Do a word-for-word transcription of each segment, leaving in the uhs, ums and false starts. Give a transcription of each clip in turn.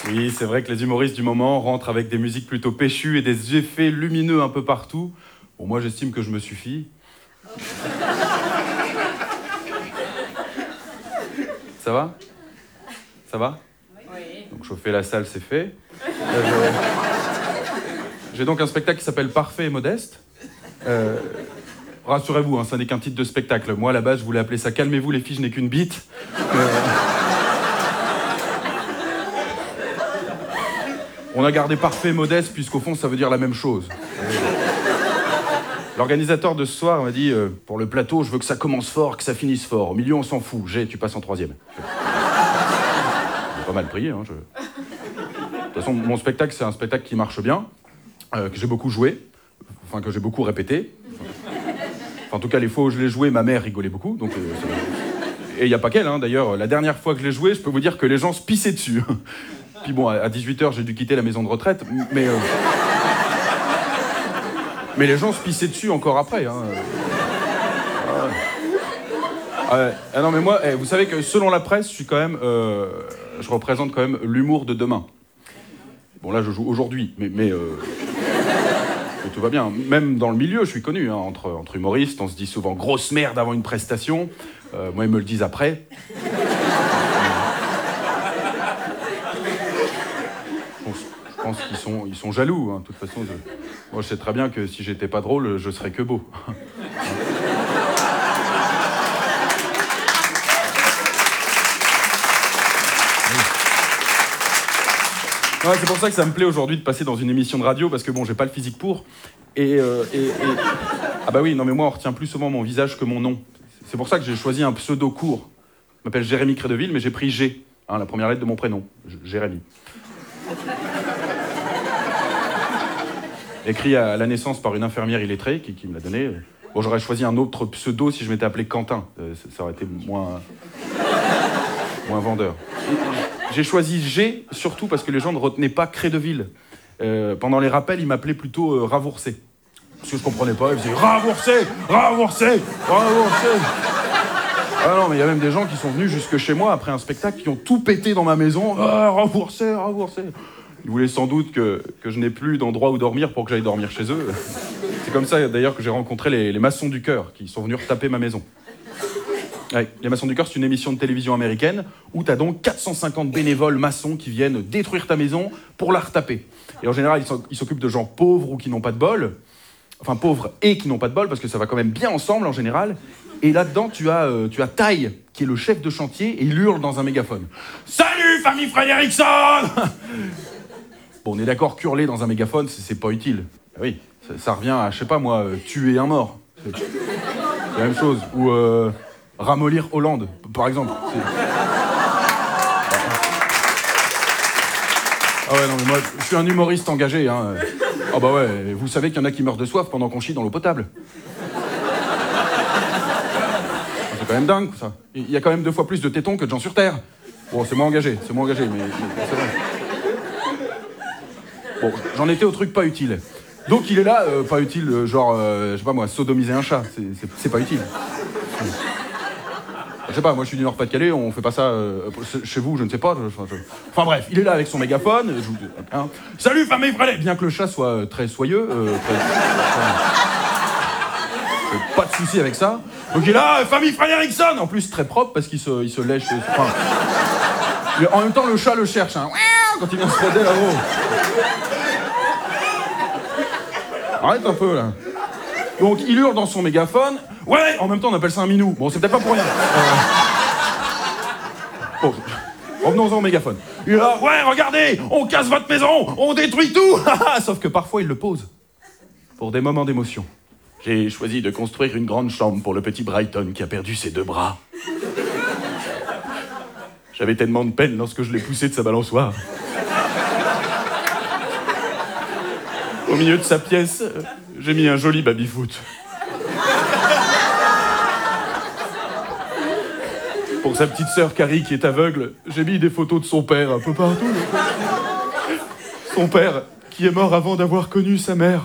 Oui, c'est vrai que les humoristes du moment rentrent avec des musiques plutôt péchues et des effets lumineux un peu partout. Bon, moi, j'estime que je me suffis. Ça va? Ça va? Oui. Donc, chauffer la salle, c'est fait. Euh, J'ai donc un spectacle qui s'appelle Parfait et Modeste. Euh, rassurez-vous, hein, ça n'est qu'un titre de spectacle. Moi, à la base, je voulais appeler ça Calmez-vous, les filles, je n'ai qu'une bite. Euh... On a gardé Parfait et Modeste, puisqu'au fond, ça veut dire la même chose. L'organisateur de ce soir m'a dit euh, pour le plateau, je veux que ça commence fort, que ça finisse fort. Au milieu, on s'en fout. J'ai, tu passes en troisième. J'ai pas mal prié. Hein, je... De toute façon, mon spectacle, c'est un spectacle qui marche bien, euh, que j'ai beaucoup joué, enfin que j'ai beaucoup répété. Enfin, en tout cas, les fois où je l'ai joué, ma mère rigolait beaucoup. Donc, euh, et il n'y a pas qu'elle, hein, d'ailleurs. La dernière fois que je l'ai joué, je peux vous dire que les gens se pissaient dessus. Puis bon, à dix-huit heures, j'ai dû quitter la maison de retraite, mais... Euh... Mais les gens se pissaient dessus encore après. Hein. Ah ouais. Ah non, mais moi, eh, vous savez que selon la presse, je suis quand même... Euh, je représente quand même l'humour de demain. Bon, là, je joue aujourd'hui, mais... mais, euh, mais tout va bien. Même dans le milieu, je suis connu. Hein, entre, entre humoristes, on se dit souvent « grosse merde » avant une prestation. Euh, moi, ils me le disent après. Je pense qu'ils sont, ils sont jaloux, hein, de toute façon. Je... Moi, je sais très bien que si j'étais pas drôle, je serais que beau. Ouais, c'est pour ça que ça me plaît aujourd'hui de passer dans une émission de radio, parce que bon, j'ai pas le physique pour. Et, euh, et, et... Ah bah oui, non mais moi, on retient plus souvent mon visage que mon nom. C'est pour ça que j'ai choisi un pseudo court. Je m'appelle Jérémy Crédeville, mais j'ai pris G, hein, la première lettre de mon prénom, J- Jérémy. Écrit à la naissance par une infirmière illettrée qui, qui me l'a donné. Bon, j'aurais choisi un autre pseudo si je m'étais appelé Quentin. Euh, ça, ça aurait été moins... moins vendeur. J'ai choisi G, surtout parce que les gens ne retenaient pas Crédeville. Euh, pendant les rappels, ils m'appelaient plutôt euh, Ravourcé. Parce que je comprenais pas, ils faisaient Ravourcé, Ravourcé, Ravourcé. Ah non, mais il y a même des gens qui sont venus jusque chez moi après un spectacle, qui ont tout pété dans ma maison. Ah, Ravourcé, Ravourcé. Ils voulaient sans doute que, que je n'ai plus d'endroit où dormir pour que j'aille dormir chez eux. C'est comme ça, d'ailleurs, que j'ai rencontré les, les maçons du cœur, qui sont venus retaper ma maison. Ouais, les maçons du cœur, c'est une émission de télévision américaine où tu as donc quatre cent cinquante bénévoles maçons qui viennent détruire ta maison pour la retaper. Et en général, ils s'occupent de gens pauvres ou qui n'ont pas de bol. Enfin, pauvres et qui n'ont pas de bol, parce que ça va quand même bien ensemble, en général. Et là-dedans, tu as, euh, tu as Ty, qui est le chef de chantier, et il hurle dans un mégaphone. « Salut, famille Frédérickson !» Bon, on est d'accord qu'hurler dans un mégaphone, c'est, c'est pas utile. Ah oui, ça, ça revient à, je sais pas moi, euh, tuer un mort. C'est, c'est la même chose. Ou euh, ramollir Hollande, par exemple. C'est... Ah ouais, non, mais moi, je suis un humoriste engagé, hein. Ah bah ouais, vous savez qu'il y en a qui meurent de soif pendant qu'on chie dans l'eau potable. C'est quand même dingue, ça. Il y a quand même deux fois plus de tétons que de gens sur Terre. Bon, c'est moins engagé, c'est moins engagé, mais, mais c'est vrai. Bon, j'en étais au truc pas utile. Donc il est là, euh, pas utile, euh, genre, euh, je sais pas moi, sodomiser un chat, c'est, c'est, c'est pas utile. Je sais pas, moi je suis du Nord-Pas-de-Calais, on fait pas ça euh, chez vous, je ne sais pas. Je, je... Enfin bref, il est là avec son mégaphone. Je vous... hein. Salut famille Frédéric, bien que le chat soit euh, très soyeux. Euh, très... Pas de souci avec ça. Donc il est là, famille Frédérickson, en plus très propre parce qu'il se, il se lèche. Enfin... En même temps, le chat le cherche, hein, quand il vient se frotter là-haut. Arrête un peu là. Donc il hurle dans son mégaphone. Ouais, en même temps on appelle ça un minou. Bon, c'est peut-être pas pour rien. Euh... Bon, revenons-en au mégaphone. Il est là, ouais, regardez, on casse votre maison, on détruit tout. Sauf que parfois il le pose. Pour des moments d'émotion. J'ai choisi de construire une grande chambre pour le petit Brighton qui a perdu ses deux bras. J'avais tellement de peine lorsque je l'ai poussé de sa balançoire. Au milieu de sa pièce, j'ai mis un joli baby-foot. Pour sa petite sœur Carrie qui est aveugle, j'ai mis des photos de son père un peu partout. Son père qui est mort avant d'avoir connu sa mère.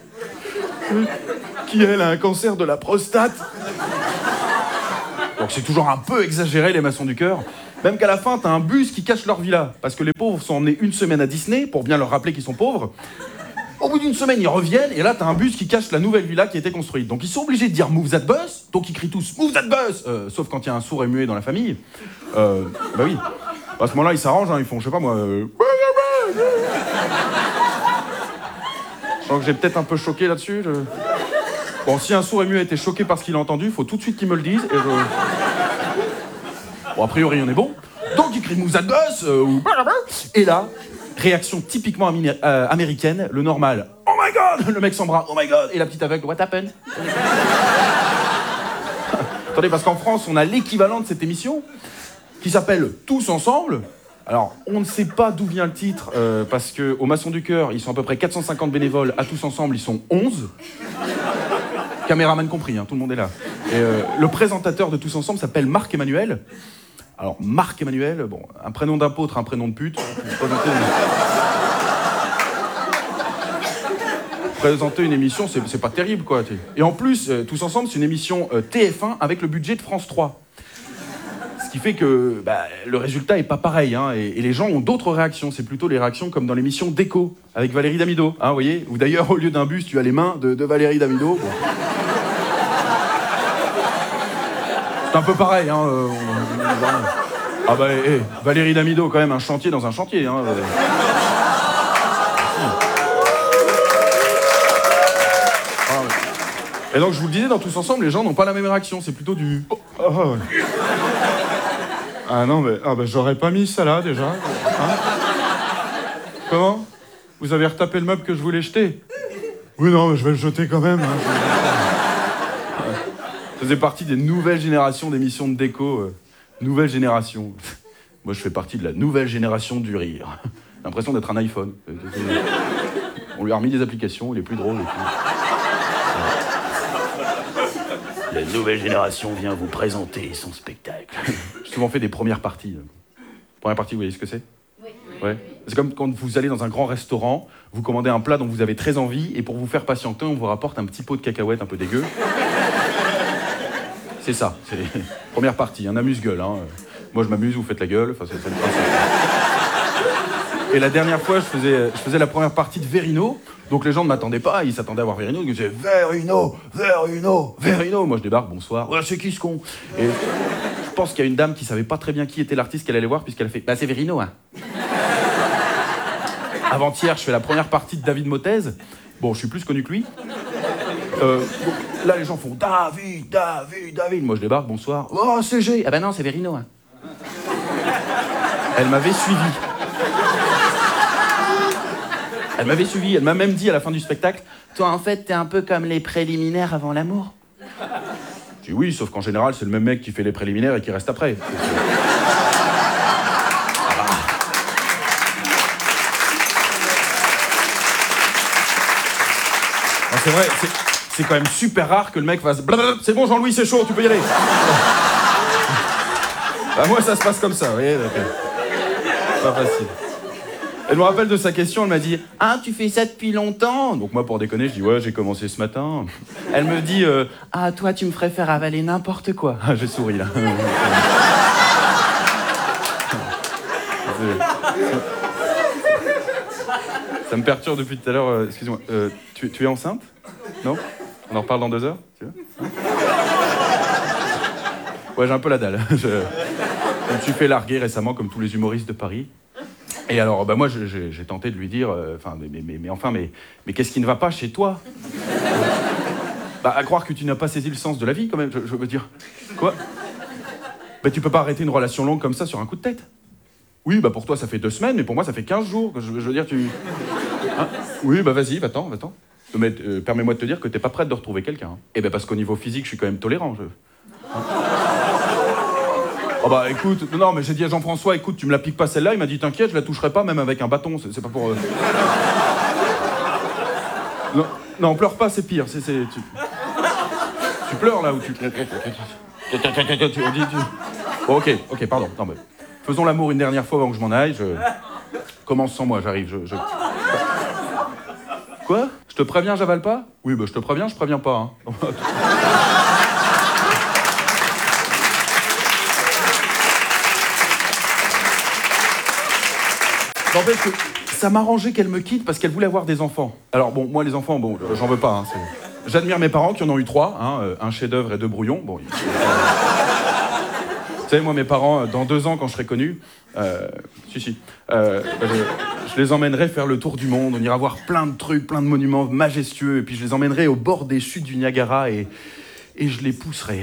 Qui, elle, a un cancer de la prostate. Donc c'est toujours un peu exagéré, les maçons du cœur. Même qu'à la fin, t'as un bus qui cache leur villa. Parce que les pauvres sont emmenés une semaine à Disney pour bien leur rappeler qu'ils sont pauvres. Au bout d'une semaine, ils reviennent, et là, t'as un bus qui cache la nouvelle villa qui a été construite. Donc ils sont obligés de dire « Move that bus », donc ils crient tous « Move that bus euh, », sauf quand il y a un sourd et muet dans la famille. Euh, bah oui. À ce moment-là, ils s'arrangent, hein, ils font, je sais pas moi... Euh... Je sens que j'ai peut-être un peu choqué là-dessus. Je... Bon, si un sourd et muet était choqué par ce qu'il a entendu, il faut tout de suite qu'il me le dise, et je... Bon, a priori, on est bon. Donc ils crient « Move that bus euh, », ou... Et là... Réaction typiquement amé- euh, américaine, le normal. Oh my god! Le mec s'embrasse, oh my god! Et la petite aveugle, what happened? Attendez, parce qu'en France, on a l'équivalent de cette émission qui s'appelle Tous ensemble. Alors, on ne sait pas d'où vient le titre, euh, parce qu'au Maçon du Cœur, ils sont à peu près quatre cent cinquante bénévoles. À Tous ensemble, ils sont onze. Caméraman compris, hein, tout le monde est là. Et euh, le présentateur de Tous ensemble s'appelle Marc Emmanuel. Alors, Marc Emmanuel, bon, un prénom d'apôtre, un prénom de pute. Présenter une, présenter une émission, c'est, c'est pas terrible, quoi. Et en plus, euh, Tous ensemble, c'est une émission euh, T F un avec le budget de France trois. Ce qui fait que bah, le résultat est pas pareil, hein, et, et les gens ont d'autres réactions. C'est plutôt les réactions comme dans l'émission Déco, avec Valérie Damido, hein, vous voyez. Ou d'ailleurs, au lieu d'un bus, tu as les mains de, de Valérie Damido. Bon. C'est un peu pareil, hein. Euh, on... Ah bah, hey, Valérie Damido, quand même, un chantier dans un chantier, hein. Euh... Ah, ouais. Et donc, je vous le disais, dans Tous ensemble, les gens n'ont pas la même réaction. C'est plutôt du... Oh, oh, oh. Ah non, mais ah bah, j'aurais pas mis ça là, déjà. Hein? Comment? Vous avez retapé le meuble que je voulais jeter? Oui, non, mais je vais le jeter quand même. Hein. Je faisais partie des nouvelles générations d'émissions de déco. Euh, nouvelle génération. Moi, je fais partie de la nouvelle génération du rire. J'ai l'impression d'être un iPhone. On lui a remis des applications, il est plus drôle. Et puis... La nouvelle génération vient vous présenter son spectacle. J'ai souvent fait des premières parties. Première partie, vous voyez ce que c'est? Oui. Ouais. C'est comme quand vous allez dans un grand restaurant, vous commandez un plat dont vous avez très envie, et pour vous faire patienter, on vous rapporte un petit pot de cacahuètes un peu dégueu. C'est ça, c'est les premières parties, un amuse-gueule. Hein. Moi, je m'amuse, vous faites la gueule. Enfin, c'est, c'est le principe. Et la dernière fois, je faisais, je faisais la première partie de Verino. Donc les gens ne m'attendaient pas, ils s'attendaient à voir Verino. Ils disaient Verino, Verino, Verino. Moi, je débarque, bonsoir. Ouais, c'est qui ce con? Et je pense qu'il y a une dame qui savait pas très bien qui était l'artiste qu'elle allait voir, puisqu'elle a fait bah, c'est Verino, hein. Avant-hier, je fais la première partie de David Mottez. Bon, je suis plus connu que lui. Euh, donc, là, les gens font David, David, David. Moi, je débarque, bonsoir. Oh, c'est G. Ah ben non, c'est Verino. Hein. Elle m'avait suivi. Elle m'avait suivi. Elle m'a même dit à la fin du spectacle, toi, en fait, t'es un peu comme les préliminaires avant l'amour. Je dis oui, sauf qu'en général, c'est le même mec qui fait les préliminaires et qui reste après. Non, c'est vrai, c'est... C'est quand même super rare que le mec fasse blablabla, c'est bon Jean-Louis, c'est chaud, tu peux y aller. Bah moi ça se passe comme ça, vous voyez. Pas facile. Elle me rappelle de sa question, elle m'a dit « Ah, tu fais ça depuis longtemps ?» Donc moi pour déconner, je dis « Ouais, j'ai commencé ce matin. » Elle me dit euh, « Ah, toi tu me ferais faire avaler n'importe quoi. » Ah, j'ai souri là. Ça me perturbe depuis tout à l'heure. Euh, excuse-moi, euh, tu, tu es enceinte? Non? On en reparle dans deux heures, tu veux? Ouais, j'ai un peu la dalle. Je, je me suis fait larguer récemment, comme tous les humoristes de Paris. Et alors, bah moi, j'ai, j'ai tenté de lui dire, enfin, euh, mais, mais, mais enfin, mais, mais qu'est-ce qui ne va pas chez toi? Bah, à croire que tu n'as pas saisi le sens de la vie, quand même, je, je veux dire. Quoi? Bah, tu peux pas arrêter une relation longue comme ça sur un coup de tête. Oui, bah pour toi, ça fait deux semaines, mais pour moi, ça fait quinze jours. Je, je veux dire, tu... Hein? Oui, bah vas-y, va-t'en, va-t'en. Mais euh, permets-moi de te dire que t'es pas prête de retrouver quelqu'un. Hein. Eh ben parce qu'au niveau physique, je suis quand même tolérant. Je... Hein? Oh bah écoute, non mais j'ai dit à Jean-François, écoute, tu me la piques pas celle-là. Il m'a dit t'inquiète, je la toucherai pas même avec un bâton. C'est, c'est pas pour. Euh... Non, non, pleure pas, c'est pire. C'est, c'est, tu... tu pleures là ou tu. tu... On dit, tu... Bon, ok, ok, pardon. Non mais faisons l'amour une dernière fois avant que je m'en aille. Je commence sans moi, j'arrive. Je. je... Quoi? Je te préviens, j'avale pas? Oui, bah je te préviens, je préviens pas. Hein. N'empêche que ça m'arrangeait qu'elle me quitte parce qu'elle voulait avoir des enfants. Alors bon, moi les enfants, bon, j'en veux pas. Hein, j'admire mes parents qui en ont eu trois, hein, un chef-d'œuvre et deux brouillons. Bon, ils... Vous savez, moi mes parents, dans deux ans quand je serai connu, euh, si si, euh, je, je les emmènerai faire le tour du monde. On ira voir plein de trucs, plein de monuments majestueux, et puis je les emmènerai au bord des chutes du Niagara et et je les pousserai.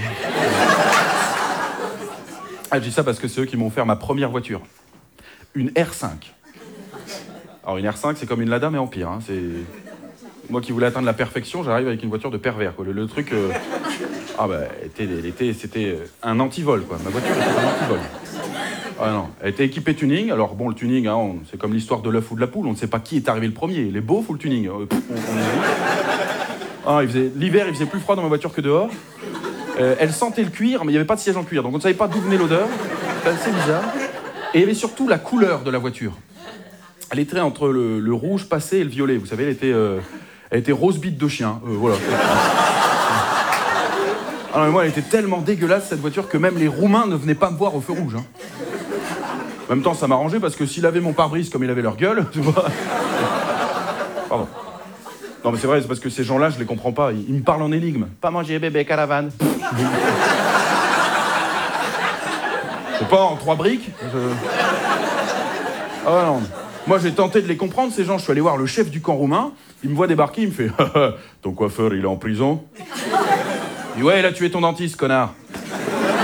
Ah, je dis ça parce que c'est eux qui m'ont offert ma première voiture, une R cinq. Alors une R cinq, c'est comme une Lada, mais en pire. Hein. C'est... Moi qui voulais atteindre la perfection, j'arrive avec une voiture de pervers. Quoi. Le, le truc... Euh... Ah bah, était, était, c'était un antivol, quoi. Ma voiture était un antivol. Ah non, elle était équipée tuning. Alors bon, le tuning, hein, on... c'est comme l'histoire de l'œuf ou de la poule. On ne sait pas qui est arrivé le premier, les beaufs ou le tuning. Euh, pff, on, on... Ah, il faisait... L'hiver, il faisait plus froid dans ma voiture que dehors. Euh, elle sentait le cuir, mais il n'y avait pas de siège en cuir. Donc on ne savait pas d'où venait l'odeur. C'était assez bizarre. Et il y avait surtout la couleur de la voiture. Elle était entre le, le rouge passé et le violet. Vous savez, elle était, euh, elle était rose bite de chien. Euh, voilà. Alors, mais moi, elle était tellement dégueulasse, cette voiture, que même les Roumains ne venaient pas me voir au feu rouge. Hein. En même temps, ça m'arrangeait parce que s'il avait mon pare-brise comme il avait leur gueule, tu vois. Pardon. Non, mais c'est vrai, c'est parce que ces gens-là, je les comprends pas. Ils, ils me parlent en énigme. Pas manger, bébé, caravane. C'est pas en trois briques. Je... Ah non. Moi, j'ai tenté de les comprendre, ces gens. Je suis allé voir le chef du camp roumain. Il me voit débarquer, il me fait « Ton coiffeur, il est en prison ?» Il dit « Ouais, il a tué ton dentiste, connard. »